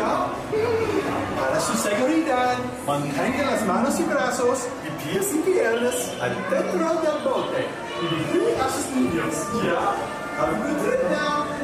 ¿no? Para su seguridad, mantenga las manos y brazos y pies y piernas adentro del bote. Y vigile a sus niños, ¿ya? Have a good trip now.